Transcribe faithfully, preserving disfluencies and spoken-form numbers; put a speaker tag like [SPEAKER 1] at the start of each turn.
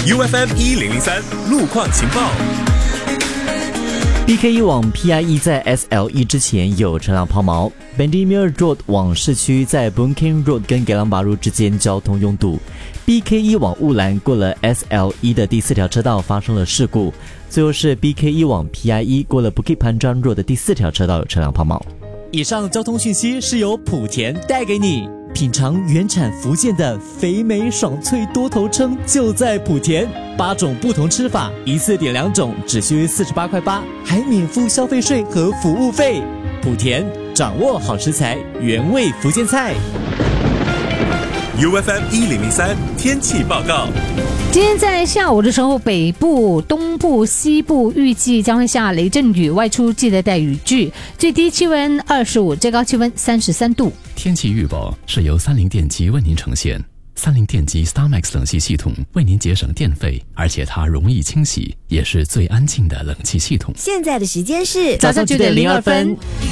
[SPEAKER 1] U F M 一零零三路况情报。
[SPEAKER 2] B K 一 往 P I E 在 S L E 之前有车辆抛锚 Bendemeer Road 往市区在 Bunking Road 跟 Geylang Bahru 之间交通拥堵。 B K 一 往乌兰过了 S L E 的第四条车道发生了事故。最后是 B K 一 往 P I E 过了 Bukit Panjang Road 的第四条车道有车辆抛锚。以上交通讯息是由莆田带给你。品尝原产福建的肥美爽脆多头称就在莆田，八种不同吃法，一次点两种，只需四十八块八，还免付消费税和服务费。莆田掌握好食材，原味福建菜。
[SPEAKER 1] U F M 一零零三天气报告。
[SPEAKER 3] 今天在下午的时候，北部、东部、西部预计将会下雷阵雨，外出记得带雨具。最低气温二十五，最高气温三十三度。
[SPEAKER 4] 天气预报是由三菱电机为您呈现。三菱电机 StarMax 冷气系统为您节省电费，而且它容易清洗，也是最安静的冷气系统。
[SPEAKER 5] 现在的时间是
[SPEAKER 2] 早上九点零二分。